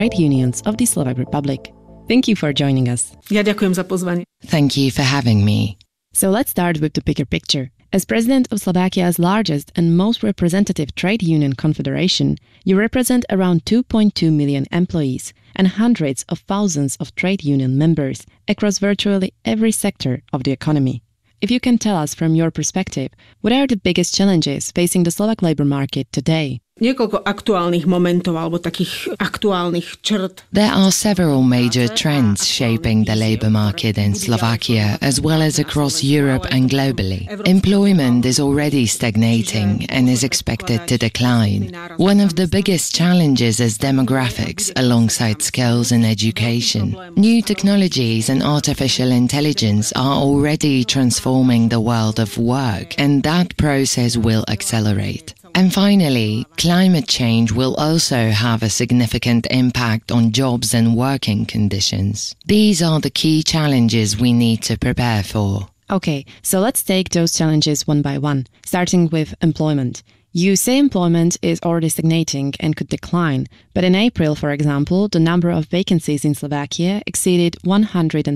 trade unions of the Slovak Republic. Thank you for joining us. Ja ďakujem za pozvanie. Thank you for having me. So let's start with the bigger picture. As president of Slovakia's largest and most representative trade union confederation, you represent around 2.2 million employees and hundreds of thousands of trade union members across virtually every sector of the economy. If you can tell us from your perspective, what are the biggest challenges facing the Slovak labor market today? Niekoľko aktuálnych momentov alebo takých aktuálnych črt. There are several major trends shaping the labor market in Slovakia as well as across Europe and globally. Employment is already stagnating and is expected to decline. One of the biggest challenges is demographics alongside skills and education. New technologies and artificial intelligence are already transforming the world of work, and that process will accelerate. And finally, climate change will also have a significant impact on jobs and working conditions. These are the key challenges we need to prepare for. Okay, so let's take those challenges one by one, starting with employment. You say employment is already stagnating and could decline, but in April, for example, the number of vacancies in Slovakia exceeded 130,000,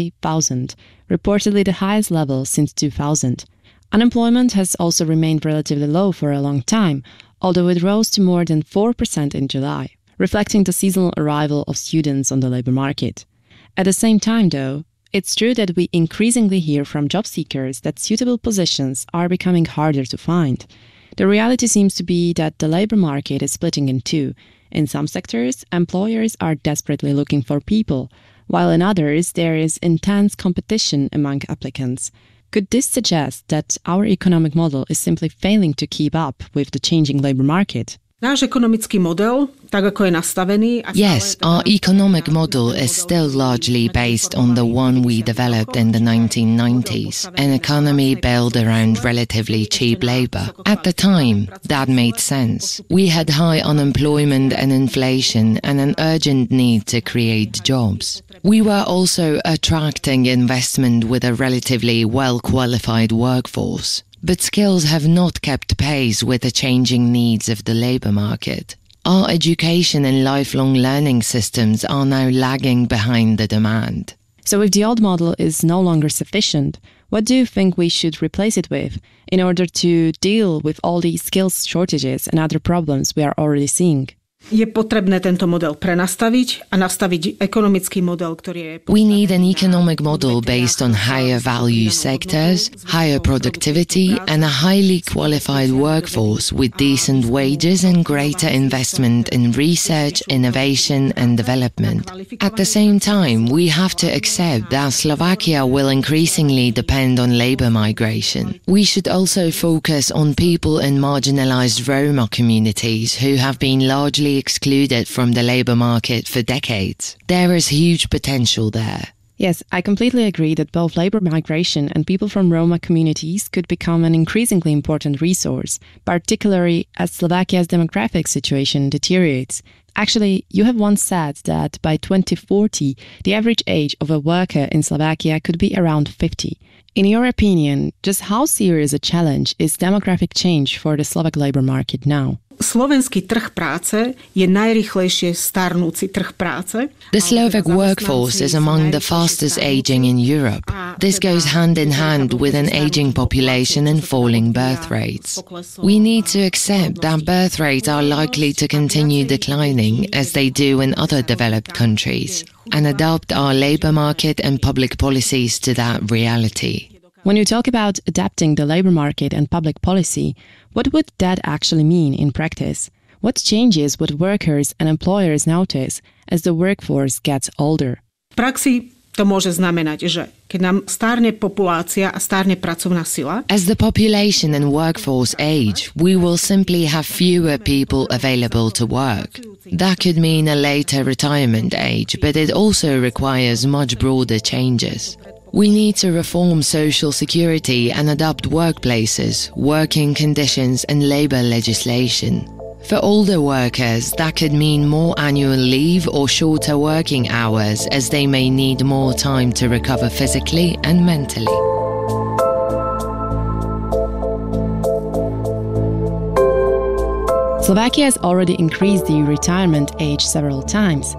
reportedly the highest level since 2000. Unemployment has also remained relatively low for a long time, although it rose to more than 4% in July, reflecting the seasonal arrival of students on the labor market. At the same time, though, it's true that we increasingly hear from job seekers that suitable positions are becoming harder to find. The reality seems to be that the labor market is splitting in two. In some sectors, employers are desperately looking for people, while in others there is intense competition among applicants. Could this suggest that our economic model is simply failing to keep up with the changing labor market? Náš ekonomický model, tak ako je nastavený... Yes, our economic model is still largely based on the one we developed in the 1990s, an economy built around relatively cheap labor. At the time, that made sense. We had high unemployment and inflation and an urgent need to create jobs. We were also attracting investment with a relatively well-qualified workforce. But skills have not kept pace with the changing needs of the labor market. Our education and lifelong learning systems are now lagging behind the demand. So if the old model is no longer sufficient, what do you think we should replace it with in order to deal with all these skills shortages and other problems we are already seeing? Je potrebné tento model prenastaviť a nastaviť ekonomický model, ktorý je... We need an economic model based on higher value sectors, higher productivity, and a highly qualified workforce with decent wages and greater investment in research, innovation, and development. At the same time, we have to accept that Slovakia will increasingly depend on labor migration. We should also focus on people in marginalized Roma communities who have been largely excluded from the labor market for decades. There is huge potential there. Yes, I completely agree that both labor migration and people from Roma communities could become an increasingly important resource, particularly as Slovakia's demographic situation deteriorates. Actually, you have once said that by 2040, the average age of a worker in Slovakia could be around 50. In your opinion, just how serious a challenge is demographic change for the Slovak labor market now? Slovenský trh práce je najrýchlejšie starnúci trh práce. The Slovak workforce is among the fastest aging in Europe. This goes hand in hand with an aging population and falling birth rates. We need to accept that birth rates are likely to continue declining as they do in other developed countries, and adapt our labor market and public policies to that reality. When you talk about adapting the labor market and public policy, what would that actually mean in practice? What changes would workers and employers notice as the workforce gets older? V praxi to môže znamenať, že keď nám stárne populácia a stárne pracovná sila, as the population and workforce age, we will simply have fewer people available to work. That could mean a later retirement age, but it also requires much broader changes. We need to reform social security and adapt workplaces, working conditions and labor legislation. For older workers, that could mean more annual leave or shorter working hours as they may need more time to recover physically and mentally. Slovakia has already increased the retirement age several times.